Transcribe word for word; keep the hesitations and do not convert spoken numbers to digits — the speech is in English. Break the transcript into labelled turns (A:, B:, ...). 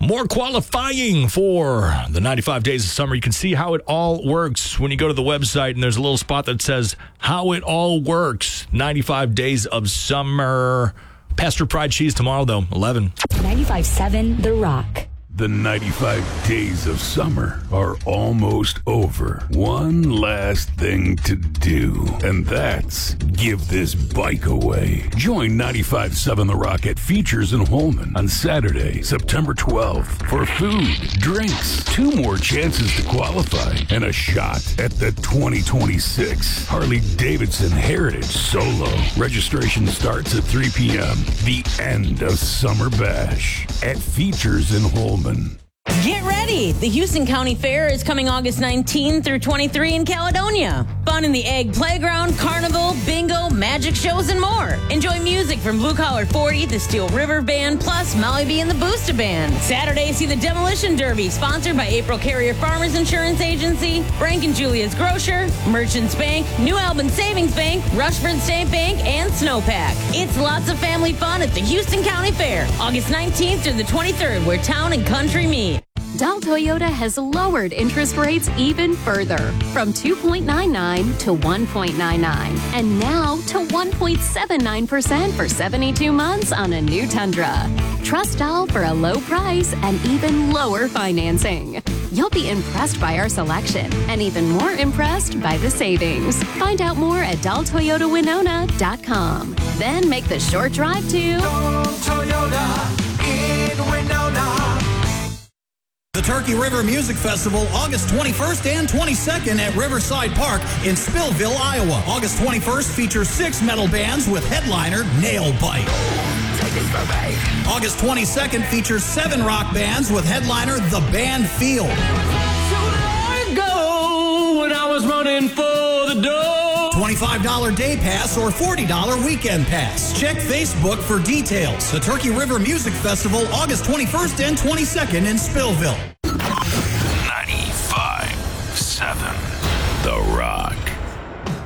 A: More qualifying for the ninety-five Days of Summer. You can see how it all works when you go to the website, and there's a little spot that says how it all works. ninety-five Days of Summer. Pastor Pride Cheese tomorrow, though, eleven.
B: ninety-five seven The Rock.
C: The ninety-five days of summer are almost over. One last thing to do, and that's give this bike away. Join ninety-five seven The Rock at Features in Holman on Saturday, September twelfth for food, drinks, two more chances to qualify, and a shot at the twenty twenty-six Harley-Davidson Heritage Solo. Registration starts at three p.m. The end of Summer Bash at Features in Holman.
D: Get ready! The Houston County Fair is coming August nineteenth through twenty-three in Caledonia. Fun in the Egg Playground, Carnival, Bingo, magic shows, and more. Enjoy music from Blue Collar forty, the Steel River Band, plus Molly B and the Booster Band. Saturday, see the Demolition Derby, sponsored by April Carrier Farmers Insurance Agency, Frank and Julia's Grocer, Merchants Bank, New Albany Savings Bank, Rushford State Bank, and Snowpack. It's lots of family fun at the Houston County Fair, August nineteenth through the twenty-third, where town and country meet.
E: Dahl Toyota has lowered interest rates even further, from two point nine nine to one point nine nine, and now to one point seven nine percent for seventy-two months on a new Tundra. Trust Dahl for a low price and even lower financing. You'll be impressed by our selection and even more impressed by the savings. Find out more at dahl toyota winona dot com. Then make the short drive to
F: Dahl Toyota in Winona. The Turkey River Music Festival, August twenty-first and twenty-second at Riverside Park in Spillville, Iowa. August twenty-first features six metal bands with headliner Nailbite. August twenty-second features seven rock bands with headliner The Band Field.
G: So long ago when I was running for the door.
F: twenty-five dollars day pass or forty dollars weekend pass. Check Facebook for details. The Turkey River Music Festival, August twenty-first and twenty-second in Spillville.
C: ninety-five seven The Rock.